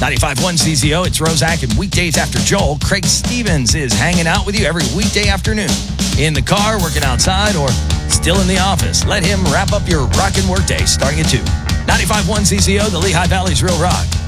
95.1 CZO, it's Rozak, and weekdays after Joel, Craig Stevens is hanging out with you every weekday afternoon. In the car, working outside, or still in the office. Let him wrap up your rockin' workday starting at 2. 95.1 CZO, the Lehigh Valley's Real Rock.